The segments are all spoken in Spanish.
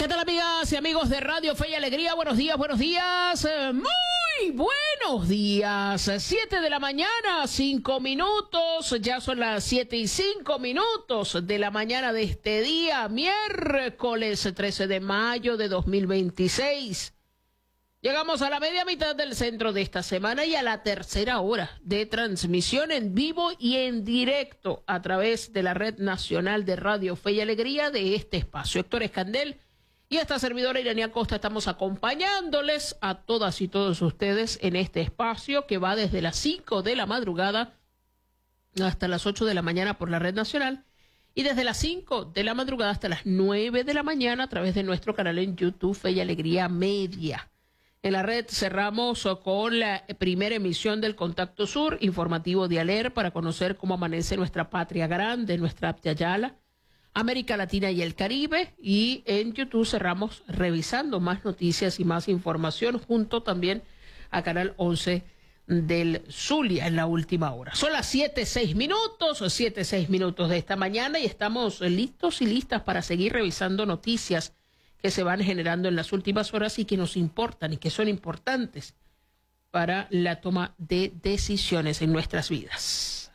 ¿Qué tal, amigas y amigos de Radio Fe y Alegría? Buenos días, muy buenos días. 7 de la mañana, 5 minutos, ya son las 7:05 de la mañana de este día, miércoles 13 de mayo de 2026. Llegamos a la media mitad del centro de esta semana y a la tercera hora de transmisión en vivo y en directo a través de la Red Nacional de Radio Fe y Alegría de este espacio. Héctor Escandel y esta servidora Iranía Costa estamos acompañándoles a todas y todos ustedes en este espacio que va desde las 5 de la madrugada hasta las 8 de la mañana por la Red Nacional y desde las 5 de la madrugada hasta las 9 de la mañana a través de nuestro canal en YouTube Fe y Alegría Media. En la red cerramos con la primera emisión del Contacto Sur, informativo de ALER, para conocer cómo amanece nuestra patria grande, nuestra Aptiayala, América Latina y el Caribe, y en YouTube cerramos revisando más noticias y más información junto también a Canal 11 del Zulia en la última hora. Son las 7:06 de esta mañana y estamos listos y listas para seguir revisando noticias que se van generando en las últimas horas y que nos importan y que son importantes para la toma de decisiones en nuestras vidas.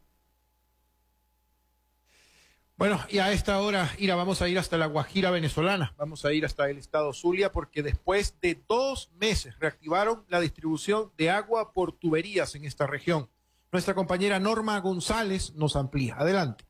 Bueno, y a esta hora, Ira, vamos a ir hasta la Guajira venezolana, vamos a ir hasta el estado Zulia, porque después de 2 meses reactivaron la distribución de agua por tuberías en esta región. Nuestra compañera Norma González nos amplía. Adelante.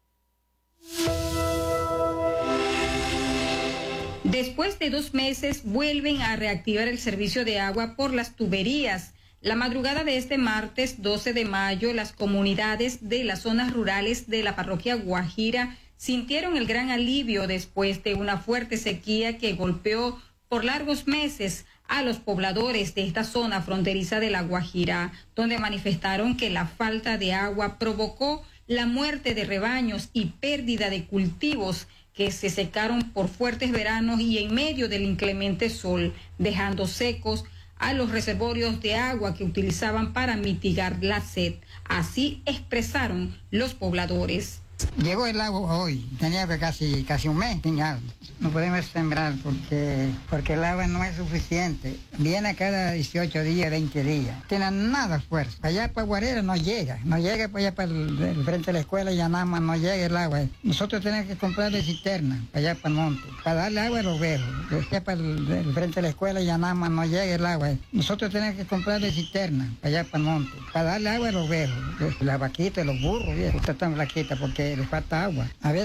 Después de 2 meses, vuelven a reactivar el servicio de agua por las tuberías. La madrugada de este martes 12 de mayo, las comunidades de las zonas rurales de la parroquia Guajira sintieron el gran alivio después de una fuerte sequía que golpeó por largos meses a los pobladores de esta zona fronteriza de la Guajira, donde manifestaron que la falta de agua provocó la muerte de rebaños y pérdida de cultivos que se secaron por fuertes veranos y en medio del inclemente sol, dejando secos a los reservorios de agua que utilizaban para mitigar la sed. Así expresaron los pobladores. Llegó el agua hoy, tenía casi un mes, no podemos sembrar porque el agua no es suficiente. Viene cada 18 días, 20 días. Tiene nada fuerza. Allá para Guarera no llega para allá para el frente de la escuela y ya nada más no llega el agua. Nosotros tenemos que comprar de cisterna, para allá para el monte, para darle agua a los viejos. Allá para el frente de la escuela y ya nada más no llega el agua. Nosotros tenemos que comprar de cisterna, para allá para el monte, para darle agua a los viejos. Las vaquitas, los burros, viejos, están flaquitas porque les falta agua. A ver,